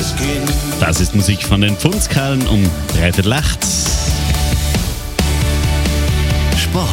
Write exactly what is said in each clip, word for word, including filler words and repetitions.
alles gehen. Das ist Musik von den Pfundskerlen um dreiviertel acht. Sport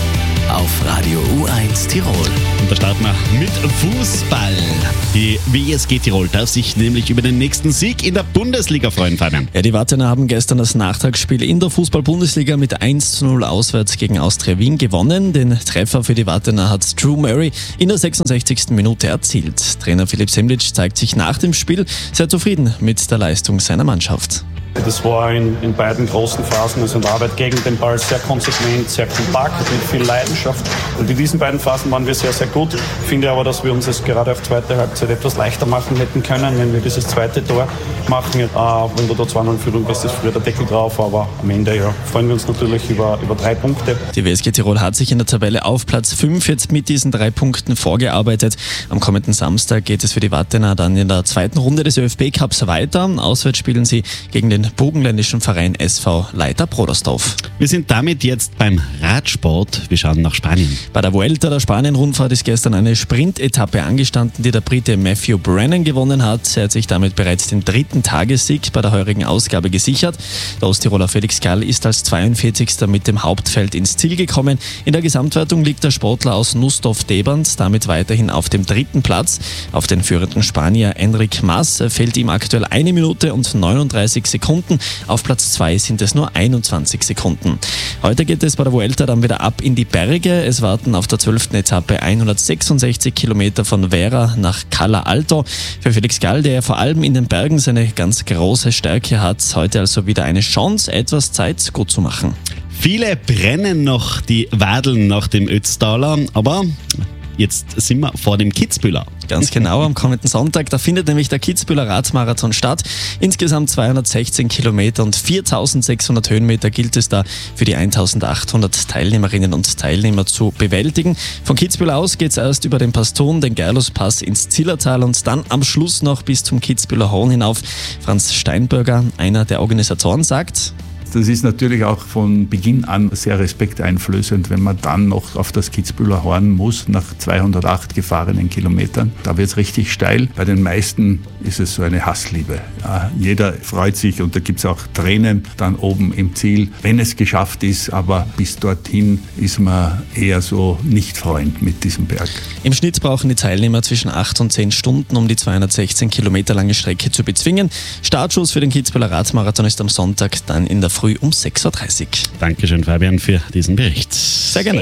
auf Radio U eins Tirol. Und da starten wir mit Fußball. Die W S G Tirol darf sich nämlich über den nächsten Sieg in der Bundesliga freuen, Fabian. Ja, die Wartener haben gestern das Nachtragsspiel in der Fußball-Bundesliga mit eins zu null auswärts gegen Austria Wien gewonnen. Den Treffer für die Wartener hat Drew Murray in der sechsundsechzigsten Minute erzielt. Trainer Philipp Semlitsch zeigt sich nach dem Spiel sehr zufrieden mit der Leistung seiner Mannschaft. Das war in, in beiden großen Phasen, also in der Arbeit gegen den Ball, sehr konsequent, sehr kompakt, mit viel Leidenschaft. Und in diesen beiden Phasen waren wir sehr, sehr gut. Ich finde aber, dass wir uns es gerade auf zweite Halbzeit etwas leichter machen hätten können, wenn wir dieses zweite Tor machen. Äh, wenn du da zwei null in Führung bist, ist früher der Deckel drauf, aber am Ende ja, freuen wir uns natürlich über, über drei Punkte. Die W S G Tirol hat sich in der Tabelle auf Platz fünf jetzt mit diesen drei Punkten vorgearbeitet. Am kommenden Samstag geht es für die Wartener dann in der zweiten Runde des ÖFB-Cups weiter. Auswärts spielen sie gegen den burgenländischen Verein S V Leiter Brodersdorf. Wir sind damit jetzt beim Radsport. Wir schauen nach Spanien. Bei der Vuelta, der Spanien-Rundfahrt, ist gestern eine Sprintetappe angestanden, die der Brite Matthew Brennan gewonnen hat. Er hat sich damit bereits den dritten Tagessieg bei der heurigen Ausgabe gesichert. Der Osttiroler Felix Gall ist als zweiundvierzigster mit dem Hauptfeld ins Ziel gekommen. In der Gesamtwertung liegt der Sportler aus Nussdorf-Deband damit weiterhin auf dem dritten Platz. Auf den führenden Spanier Enric Mas fehlt ihm aktuell eine Minute und neununddreißig Sekunden. Auf Platz zwei sind es nur einundzwanzig Sekunden. Heute geht es bei der Vuelta dann wieder ab in die Berge. Es warten auf der zwölften Etappe hundertsechsundsechzig Kilometer von Vera nach Cala Alto. Für Felix Gall, der vor allem in den Bergen seine ganz große Stärke hat, heute also wieder eine Chance, etwas Zeit gut zu machen. Viele brennen noch die Wadeln nach dem Ötztaler, aber jetzt sind wir vor dem Kitzbühler. Ganz genau, am kommenden Sonntag, da findet nämlich der Kitzbühler Radmarathon statt. Insgesamt zweihundertsechzehn Kilometer und viertausendsechshundert Höhenmeter gilt es da für die eintausendachthundert Teilnehmerinnen und Teilnehmer zu bewältigen. Von Kitzbühel aus geht es erst über den Paston, den Gerluspass ins Zillertal und dann am Schluss noch bis zum Kitzbühler Horn hinauf. Franz Steinberger, einer der Organisatoren, sagt: Das ist natürlich auch von Beginn an sehr respekteinflößend, wenn man dann noch auf das Kitzbühler Horn muss, nach zweihundertacht gefahrenen Kilometern. Da wird es richtig steil. Bei den meisten ist es so eine Hassliebe. Ja, jeder freut sich und da gibt es auch Tränen dann oben im Ziel, wenn es geschafft ist. Aber bis dorthin ist man eher so nicht Freund mit diesem Berg. Im Schnitt brauchen die Teilnehmer zwischen acht und zehn Stunden, um die zweihundertsechzehn Kilometer lange Strecke zu bezwingen. Startschuss für den Kitzbühler Radmarathon ist am Sonntag dann in der Früh um sechs Uhr dreißig. Dankeschön, Fabian, für diesen Bericht. Sehr gerne.